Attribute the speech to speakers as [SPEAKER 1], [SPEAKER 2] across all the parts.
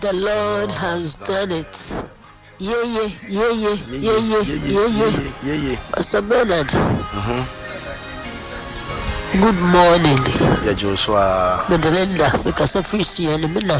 [SPEAKER 1] The Lord has done it. Yeah. Pastor Bernard. Good morning.
[SPEAKER 2] Yeah, Joshua.
[SPEAKER 1] Medelinda, because of free see and Mina.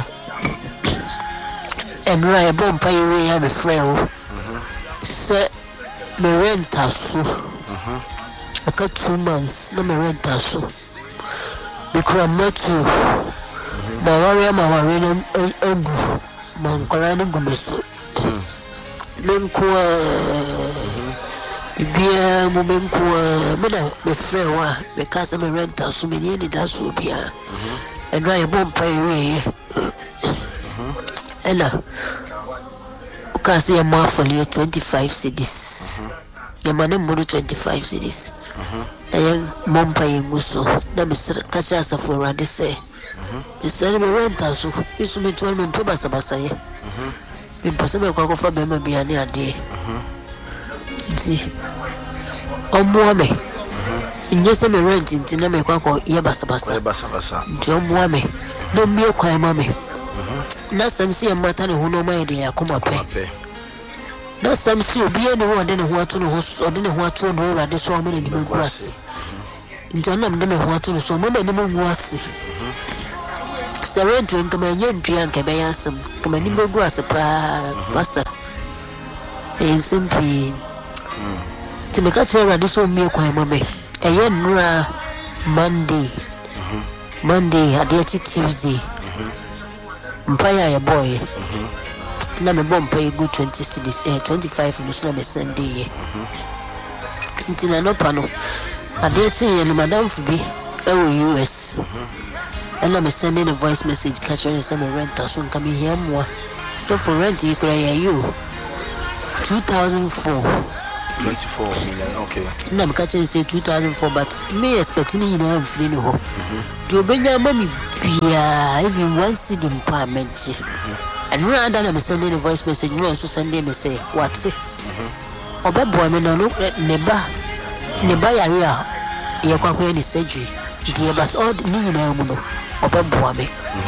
[SPEAKER 1] And Raya Bompa, we have a frail. Sir, me rent us. I got 2 months, no me rent us. Because I'm not too. My warrior, my warrior, my Colonel Gomeso. Menkwa bibia mo menkwa me na me frɛ wa me ka sɛ me renta so me nie ni da so bia ɛno ayɛ bɔ mpa yɛ ɛna ka sɛ yɛ mo afɔle 25 cedis yɛ ma ne mo 25 cedis ɛyɛ mo mpa yɛ ngu so na me sɛ ka kyɛ asafo awurade sɛ me sɛ me renta so isu me tuwa me mpɛ basabasa yɛ Impossible to go for me, maybe any idea. See, Omwame. In just a rent in Tiname Quaco, Yabasabasa. John Wame. Don't be a quiet mammy. Not some see a matter who know my idea, come up. Not some see be anyone didn't want to know who or didn't want to know that they saw me in the grassy. John, I'm never want to know so many was. Surrender and come and drink a bayasum, come and go as a pastor. And simply to make us a so milk, mammy. A yen Monday, a dear Tuesday. Mpaya, a boy. Number bomb pay good 20 cities, 25 in the Sunday. Until no panel. A dear tea and Madame Phoebe, US. And I'm sending a voice message catching some rent soon coming here more. So for rent you cry you 2004
[SPEAKER 2] 24 million, okay.
[SPEAKER 1] And I'm catching say 2004, but me expecting you have free no. To bring your mommy even one seed in parliament. And rather than I'm sending a voice message, you also send them and say, what's it? Oba boy me no look neba area yakwa any surgery. Dear, but all the no. Oba boame.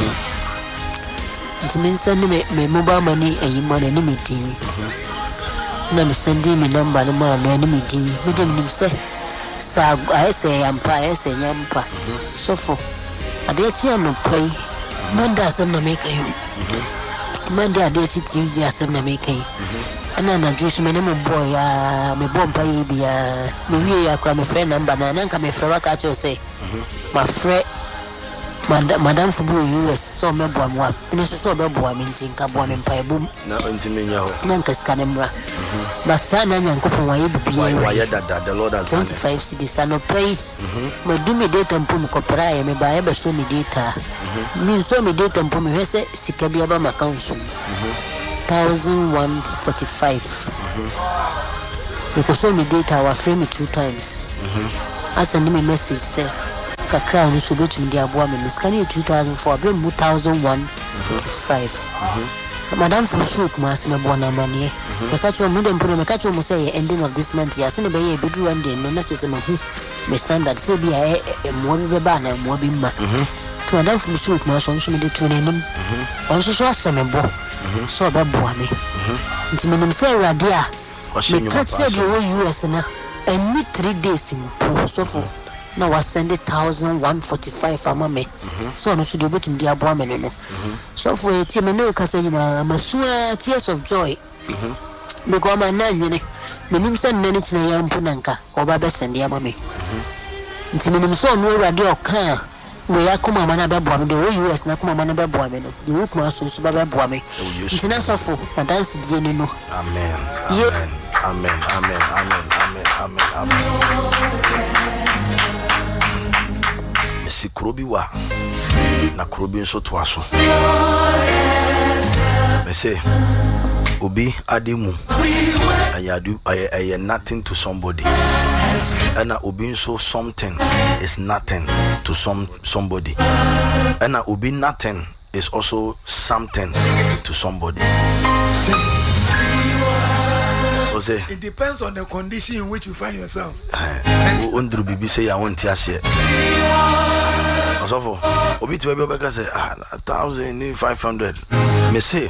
[SPEAKER 1] It means sending me mobile money and you money limiting. And I'm sending me number the man limiting. But him say, Sag, I say, I say, Yampa. So for a dear no pay, man doesn't make you. Man, dear, Tuesday, I make you. And then I just my name boy, me bomb pay be me, I cry my friend number, and then come a fracas say, my friend. Madame Fubu US so me boa mo no so be boa me ntinka boa me mpa ebum
[SPEAKER 2] na ntimenya ho
[SPEAKER 1] na nkaska ne mra but sana nyankopon wa
[SPEAKER 2] ye dada the Lord has
[SPEAKER 1] 25 cedis ano pay me do me data mpum kopra ye me ba ye be so me data me so me data mpum me hwese sika bia ba account so 1145 because so me data wa frame me 2 times I send me message say kakra no so betum dia boa me miskani 2004 bring 1145 madam for shook mas me boa na manie me ka cho mu dem pro me ka cho mu say ending of this month ya se ne be ye bedu one day no na chese ma hu me standard say bi a mo be ba na mo bi ma to madam for shook mas on so me de tu na nim on so so aseme bo so be boa me nti me nim say radia me ka say the US na any 3 days in pro so for now I send 1,145 for me. So no should be to the abominable no. So for a team no case you know masua tears of joy. Because my name you know send nene chine ya mpunanka oba be send ya mame. Nti menim so no radio kan we akoma mana be boa me the US na akoma mana be boa me no. The work ma so be boa me. Nti na so for na dance die ni no.
[SPEAKER 2] Amen. Amen. Krobi wa na krobi nso to aso me say obi ademu ayadu nothing to somebody and obi nso something is nothing to somebody and obi nothing is also something to somebody.
[SPEAKER 3] It depends on the condition in which you find yourself.
[SPEAKER 2] Ondru bibi say I want to Osofo, obi to be obeka say 1,500. Me say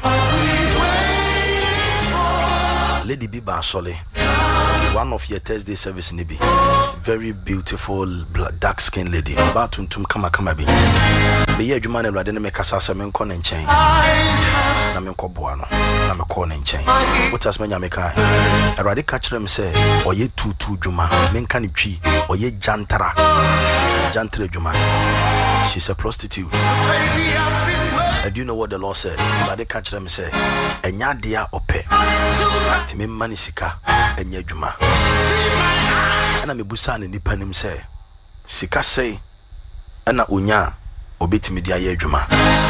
[SPEAKER 2] Lady Biba Sole, one of your Thursday service nibi. Very beautiful dark skin lady. About to kama be. Be ye juma ne rade ne mekasa se me nkɔ ne nkyɛn. Na me nkɔ boa no. Na me kɔ ne nkyɛn. What as me nya me kan. Awurade ka kyerɛ me sɛ ɔyɛ tutu juma. Me nka ne twi. Ɔyɛ jantara. Jantara juma. She's a prostitute. And do you know what the law said? Awurade ka kyerɛ me sɛ enya dia ɔpɛ. Ti me mani sika enya juma. Ana me busa ne nipa nim sɛ sika sɛ ana onya obetimi dia ye adwuma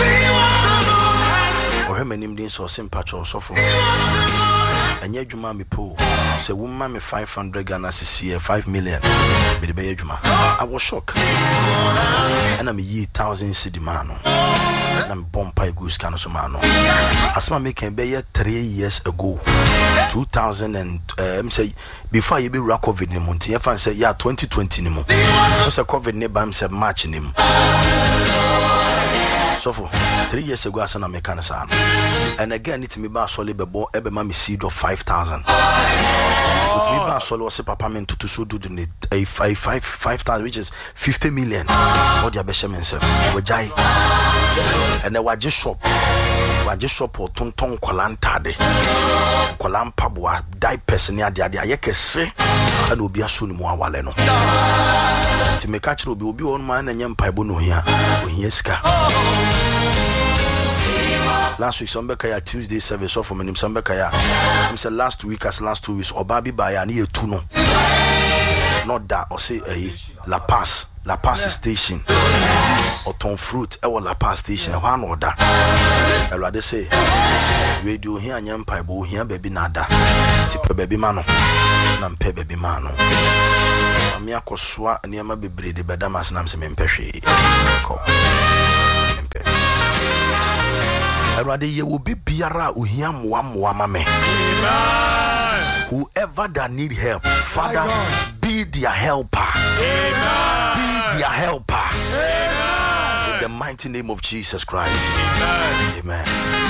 [SPEAKER 2] ohemanim din so simpatcho sofo anya adwuma me po sɛ wumma me 500 Ghana cedi 5 million me de be adwuma I was shocked ana me yi 1,000 cedi ma no na me bompa goose kan so ma no asma me can be 3 years ago 2000 and say before you be COVID ni mo ntia fan say ya 2020 ni mo so COVID ni bam say March ni mo so for 3 years ago asana me kan sa and again it me ba sole bebo ebe ma me seed of 5,000 it me ba sole was papa men to so do the 5,000 which is 50 million what ya be shemen say we jai and then waje shop or tonton kwalantade kwalampa boa diapers ni ade ayekese and obi aso ni mu awale no ti me ka kire obi on man na nyem paibo no hia ohia sika last week some kaya Tuesday service of me some kaya I'm say last week as last 2 weeks oba bi ba ya na yetu no not that or say La Paz station or ton fruit e La Paz station one order I rather say radio here nyam paibo here baby nada tipe baby mano na mpe baby mano ami akoswa niam bebre de bedamas nam se mempehwe ko mpe I rather ye will be biara uhiam wa mame whoever that need help Father be their helper. Amen. Be their helper. Amen. In the mighty name of Jesus Christ. Amen. Amen.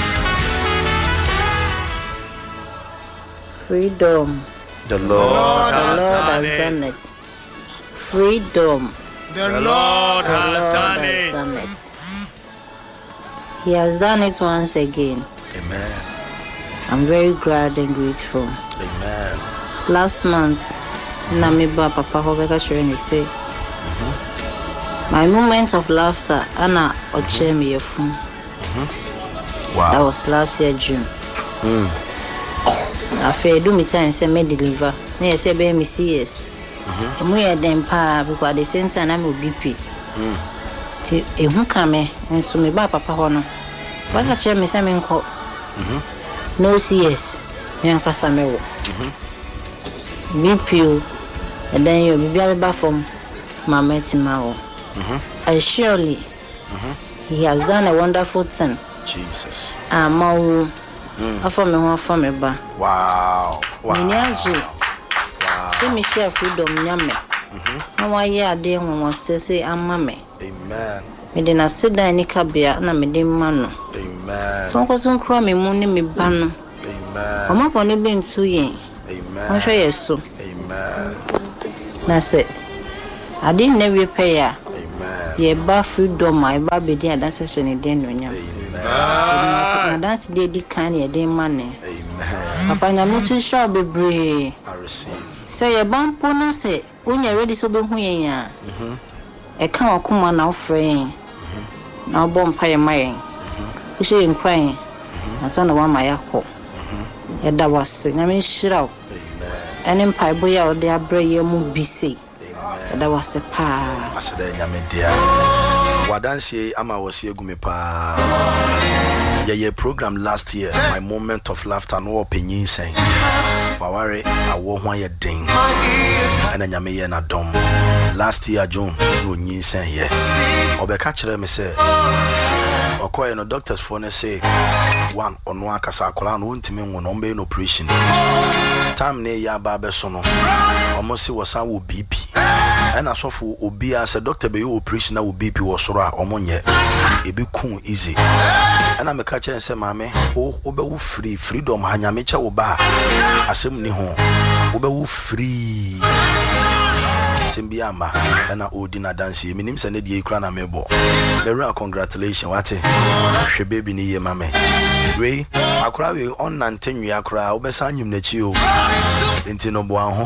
[SPEAKER 1] Freedom.
[SPEAKER 2] The Lord
[SPEAKER 1] has done it. Freedom.
[SPEAKER 3] The Lord has
[SPEAKER 1] done it. He has done it once again.
[SPEAKER 2] Amen.
[SPEAKER 1] I'm very glad and grateful.
[SPEAKER 2] Amen.
[SPEAKER 1] Last month, Namiba Papa Hobeka Shireni say, my moment of laughter, Anna Ochemi Yefun.
[SPEAKER 2] Wow.
[SPEAKER 1] That was last year, June. I do me time say me deliver. Me say be me CS. We had them pa because at the same time I'm BP. Ti ehun kame nso me ba papa ho no. Ba ka che me say me nko. No CS. Me ankasa me wo. BP and then you be back from Mama Timao. And surely he has done a wonderful thing.
[SPEAKER 2] Jesus.
[SPEAKER 1] Wow. Wow.
[SPEAKER 2] Wow.
[SPEAKER 1] Wow. See me share freedom nyame. Why ya dey when say amame.
[SPEAKER 2] Amen.
[SPEAKER 1] Me dey na sit down ni kabia na me dey mano.
[SPEAKER 2] Amen.
[SPEAKER 1] So ko so kro me mu ni me ba no.
[SPEAKER 2] Amen.
[SPEAKER 1] Omo ko ni bi ntu yen.
[SPEAKER 2] Amen.
[SPEAKER 1] Won hwe yeso.
[SPEAKER 2] Amen.
[SPEAKER 1] Na say I didn't never pay ya.
[SPEAKER 2] Amen.
[SPEAKER 1] Ye ba freedom I ba be dey dance session e dey no nya. Na dance dey di kan ye dey mane.
[SPEAKER 2] Amen.
[SPEAKER 1] Papa nya me so sure bebre.
[SPEAKER 2] I receive.
[SPEAKER 1] Say ye bampo no say when you ready so be hu yen ya. E kan akoma na ofren. Na bompa ye mayen. Wo she nkwan. Na so na wa mayakọ. E da wase na me shiraw. Amen. Ene mpaibo ya ode abre ye mu bise. E da wase pa.
[SPEAKER 2] Asede nya me dia. Wadansie ama wase egume pa. Ye program last year, my moment of laughter no opinion saying. Waware awo ho ye den. Ena nya me ye na dom. Last year June no nyin saying ye. Obeka kire me say okoye no doctors for ne say one on one kasa akola no ntimi nwo no mbe no operation. Time ne ya ba be so no. Omo si wosan wo BP. and I saw for Obi as a doctor be operation will be sora or monye. It be cool easy. And I'm a catcher and say, Mammy, oh, Obe free freedom, Hanyamecha Oba. Assembly home. Obe free. Simbiama and I Odina dance. Minim send the crana mebo. Very congratulations, what she baby near mammy. Ray, I cry on 19 year cry, Obesanium Netio. Intino Boaho.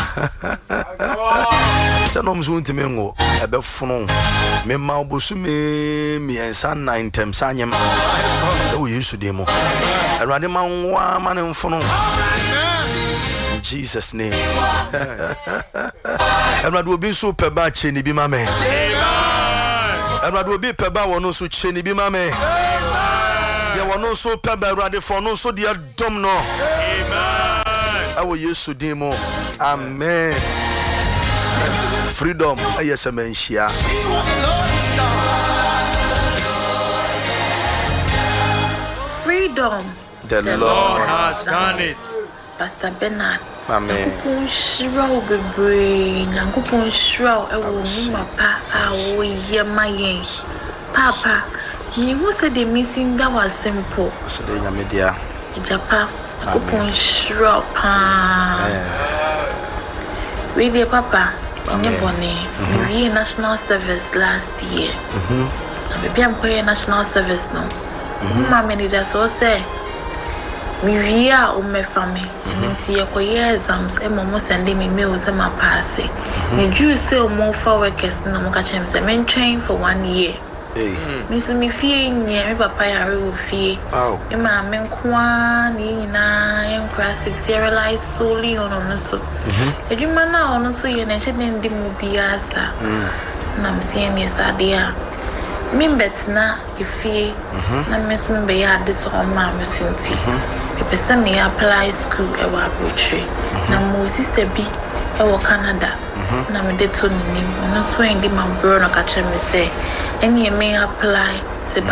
[SPEAKER 2] Sanom soon to Mengo, a befono. Me Maubusume, me and son 9 times Sanyam. Oh, you should demo. I ran him on 1 man and phone. In Jesus' name. And I will be so per batch in the Bimame. And I will be per bow no so chenny Bimame. There were no so per ready for no so dear domino. I will use to demo. Amen. Freedom, yes, a man, share.
[SPEAKER 4] Freedom.
[SPEAKER 2] The Lord
[SPEAKER 3] has done it.
[SPEAKER 4] Pastor Bernard.
[SPEAKER 2] Amen.
[SPEAKER 4] Kupon shrow bebre, na kupon shrow e wo mu papa a wo ye mayen. Papa, ni who said the missing that was simple.
[SPEAKER 2] So the media.
[SPEAKER 4] Japa, kupon shrow pa. We the papa, Nebone, we national service last year. Maybe I'm going national service now. Mama need us all say. We are on my family, and see a exams, and Mamma sending me meals and my passing. The Jews say more for workers, no catch him, men train for 1 year. Miss me fearing near Papa, I will fear. Oh, Emma, men quan, and crass 6 year lies solely on us. The dream man now on us, and I should name the movie as and I'm saying yes, idea. Mimbets na ifi na mesin be ya this on ma mesinti e pese me apply school e wa Abutre na mo sister bi e wo Canada na me de to nim ono so endi ma bro no ka che me say eni me apply se ba